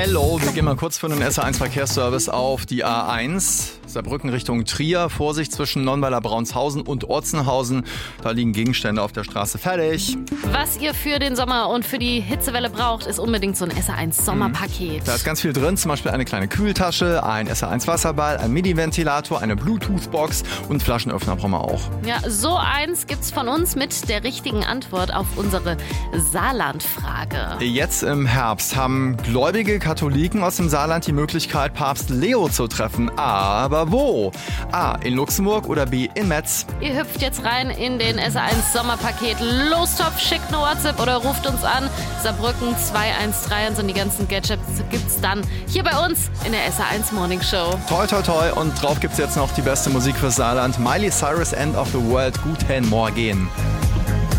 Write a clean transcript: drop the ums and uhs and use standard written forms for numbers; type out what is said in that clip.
Hello, wir gehen mal kurz für den SR1 Verkehrsservice auf die A1. Saarbrücken Richtung Trier. Vorsicht zwischen Nonnweiler, Braunshausen und Orzenhausen. Da liegen Gegenstände auf der Straße. Fertig. Was ihr für den Sommer und für die Hitzewelle braucht, ist unbedingt so ein SR1 Sommerpaket. Da ist ganz viel drin, zum Beispiel eine kleine Kühltasche, ein SR1 Wasserball, ein MIDI-Ventilator, eine Bluetooth-Box und Flaschenöffner brauchen wir auch. Ja, so eins gibt's von uns mit der richtigen Antwort auf unsere Saarland-Frage. Jetzt im Herbst haben gläubige Katholiken aus dem Saarland die Möglichkeit, Papst Leo zu treffen. Aber wo? A. in Luxemburg oder B. in Metz? Ihr hüpft jetzt rein in den SR1 Sommerpaket. Los, top, schickt eine WhatsApp oder ruft uns an. Saarbrücken 213 und die ganzen Gadgets gibt's dann hier bei uns in der SR1 Morning Show. Toi, toi, toi. Und drauf gibt's jetzt noch die beste Musik fürs Saarland. Miley Cyrus, End of the World. Guten Morgen.